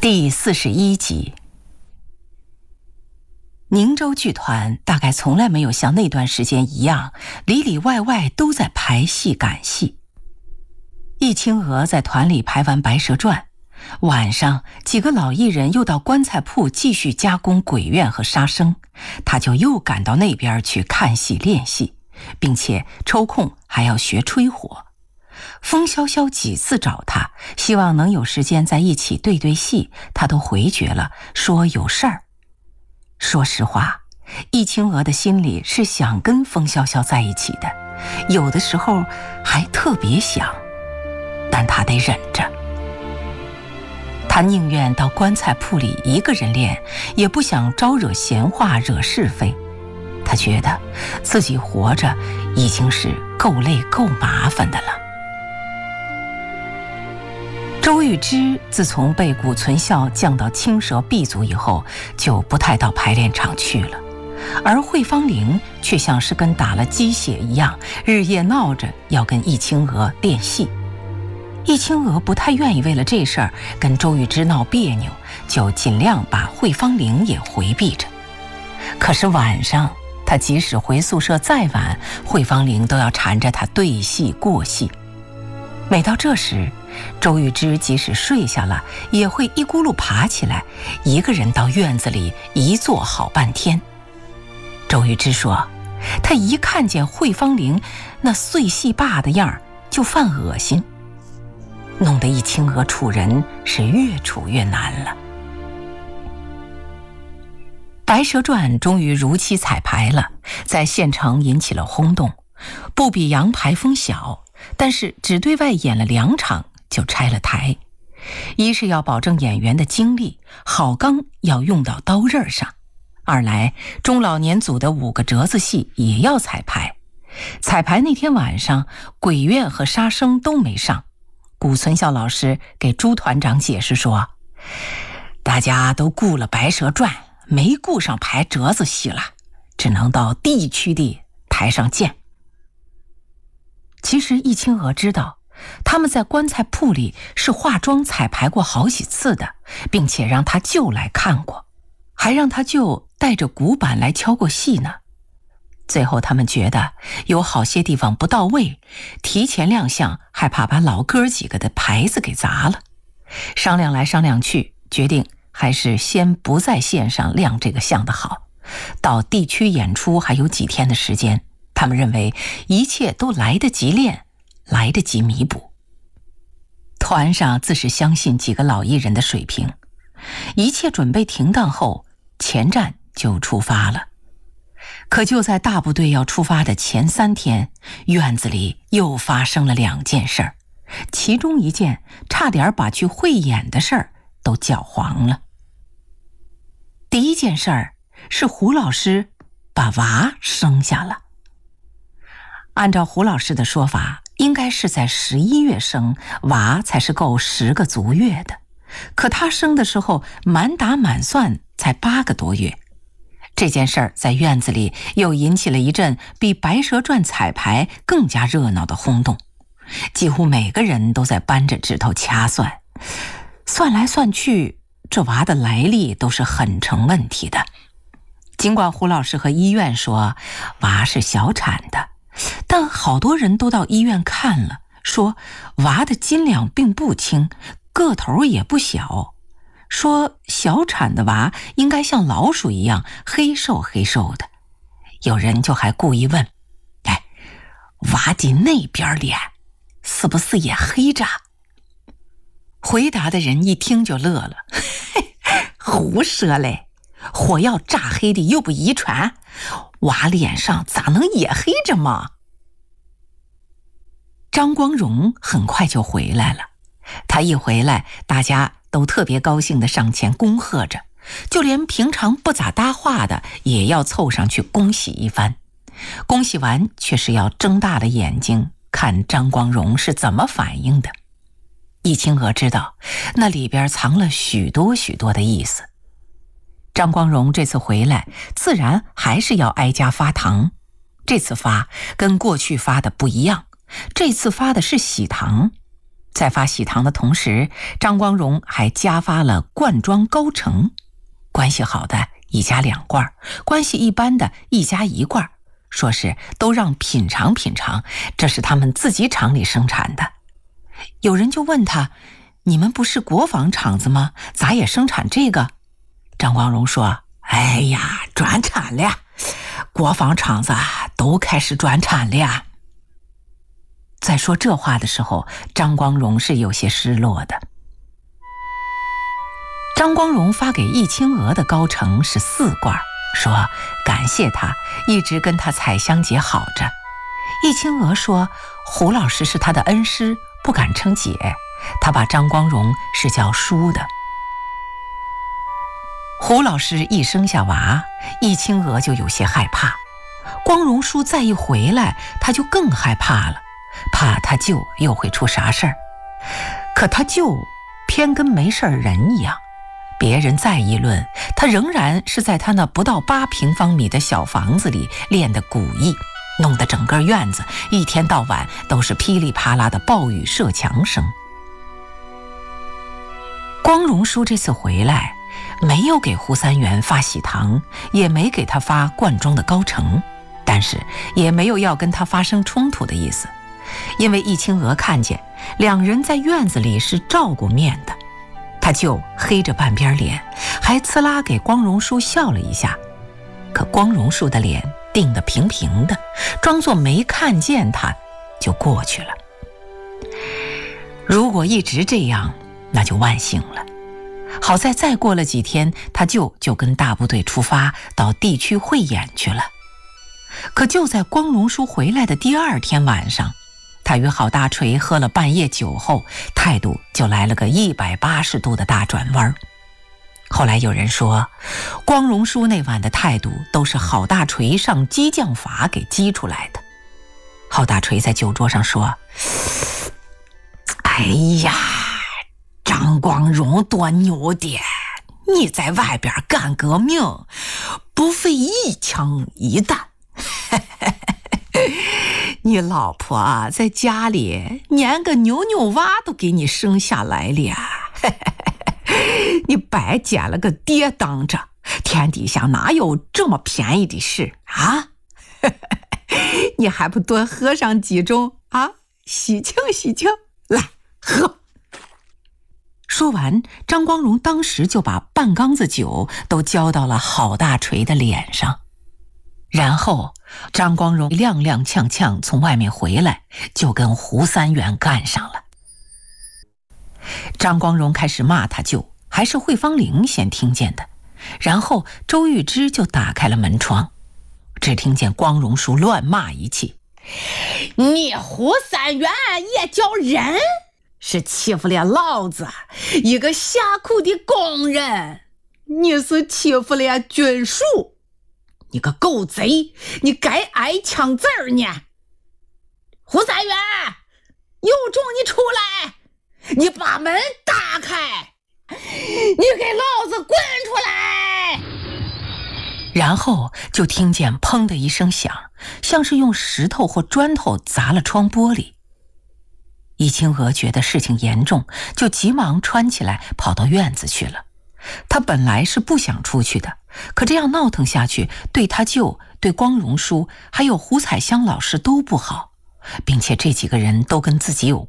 第41集。宁州剧团大概从来没有像那段时间一样，里里外外都在排戏赶戏。易清娥在团里排完《白蛇传》，晚上几个老艺人又到棺材铺继续加工《鬼怨》和《杀生》，他就又赶到那边去看戏练戏，并且抽空还要学吹火。风萧萧几次找他，希望能有时间在一起对对戏，他都回绝了，说有事儿。说实话，易清娥的心里是想跟风萧萧在一起的，有的时候还特别想，但他得忍着。他宁愿到棺材铺里一个人练，也不想招惹闲话惹是非。他觉得自己活着已经是够累够麻烦的了。周玉芝自从被谷存孝降到青蛇 B 组以后，就不太到排练场去了，而惠芳玲却像是跟打了鸡血一样，日夜闹着要跟易清娥练戏。易清娥不太愿意为了这事儿跟周玉芝闹别扭，就尽量把惠芳玲也回避着。可是晚上他即使回宿舍再晚，惠芳玲都要缠着他对戏过戏。每到这时，周玉芝即使睡下了，也会一咕噜爬起来，一个人到院子里一坐好半天。周玉芝说，他一看见惠芳玲那碎戏罢的样儿就犯恶心，弄得易清娥处人是越处越难了。白蛇传终于如期彩排了，在县城引起了轰动，不比洋排风小，但是只对外演了2场就拆了台。一是要保证演员的精力，好钢要用到刀刃上；二来中老年组的5个折子戏也要彩排。彩排那天晚上，鬼怨和杀生都没上。谷存孝老师给朱团长解释说，大家都顾了白蛇传，没顾上排折子戏了，只能到地区的台上见。其实易清娥知道，他们在棺材铺里是化妆彩排过好几次的，并且让他舅来看过，还让他舅带着鼓板来敲过戏呢。最后他们觉得有好些地方不到位，提前亮相害怕把老哥几个的牌子给砸了。商量来商量去，决定还是先不在线上亮这个相的好。到地区演出还有几天的时间，他们认为一切都来得及练，来得及弥补。团上自是相信几个老艺人的水平，一切准备停当后，前站就出发了。可就在大部队要出发的前3天，院子里又发生了2件事儿，其中一件差点把去汇演的事儿都搅黄了。第一件事儿是胡老师把娃生下了。按照胡老师的说法，应该是在11月生，娃才是够10个足月的，可他生的时候满打满算才8个多月。这件事儿在院子里又引起了一阵比《白蛇传》彩排更加热闹的轰动，几乎每个人都在扳着指头掐算，算来算去，这娃的来历都是很成问题的。尽管胡老师和医院说娃是小产的，但好多人都到医院看了，说娃的斤两并不轻，个头也不小，说小产的娃应该像老鼠一样黑瘦黑瘦的。有人就还故意问，娃的那边脸是不是也黑着？回答的人一听就乐了，胡说嘞，火药炸黑的又不遗传，娃脸上咋能也黑着吗？张光荣很快就回来了，他一回来，大家都特别高兴地上前恭贺着，就连平常不咋搭话的也要凑上去恭喜一番。恭喜完却是要睁大了眼睛看张光荣是怎么反应的。易清娥知道那里边藏了许多许多的意思。张光荣这次回来自然还是要挨家发糖，这次发跟过去发的不一样，这次发的是喜糖。 在发喜糖的同时，张光荣还加发了罐装高橙，关系好的1家2罐，关系一般的1家1罐，说是都让品尝品尝，这是他们自己厂里生产的。有人就问他，你们不是国防厂子吗？咋也生产这个？张光荣说，哎呀，转产了，国防厂子都开始转产了。在说这话的时候，张光荣是有些失落的。张光荣发给易清娥的高橙是4罐，说感谢他一直跟他采香姐好着。易清娥说，胡老师是他的恩师，不敢称姐，他把张光荣是叫叔的。胡老师一生下娃，易清娥就有些害怕，光荣叔再一回来，他就更害怕了，怕他舅又会出啥事儿。可他舅偏跟没事人一样，别人再议论，他仍然是在他那不到8平方米的小房子里练的古艺，弄得整个院子一天到晚都是噼里啪啦的暴雨射墙声。光荣叔这次回来，没有给胡三元发喜糖，也没给他发罐装的高橙，但是也没有要跟他发生冲突的意思，因为易清娥看见2人在院子里是照过面的。他就黑着半边脸，还呲啦给光荣叔笑了一下，可光荣叔的脸定得平平的，装作没看见他就过去了。如果一直这样，那就万幸了。好在再过了几天，他舅就跟大部队出发到地区汇演去了。可就在光荣叔回来的第2天晚上，他与郝大锤喝了半夜酒后，态度就来了个180度的大转弯。后来有人说，光荣叔那晚的态度都是郝大锤上激将法给激出来的。郝大锤在酒桌上说，哎呀，张光荣多牛的，你在外边干革命，不费一枪一弹。你老婆在家里连个牛牛娃都给你生下来了，你白捡了个爹当着，天底下哪有这么便宜的事啊？你还不多喝上几盅啊，喜庆喜庆，来喝。说完，张光荣当时就把半缸子酒都浇到了郝大锤的脸上。然后张光荣踉踉跄跄从外面回来，就跟胡三元干上了。张光荣开始骂他舅，还是惠芳玲先听见的，然后周玉芝就打开了门窗，只听见光荣叔乱骂一气，你胡三元也叫人，是欺负了老子一个下苦的工人，你是欺负了军属，你个狗贼，你该挨枪子儿呢！胡三元，有种你出来，你把门打开，你给老子滚出来！然后就听见砰的一声响，像是用石头或砖头砸了窗玻璃。易清娥觉得事情严重，就急忙穿起来跑到院子去了。他本来是不想出去的，可这样闹腾下去，对他舅、对光荣叔还有胡彩香老师都不好，并且这几个人都跟自己有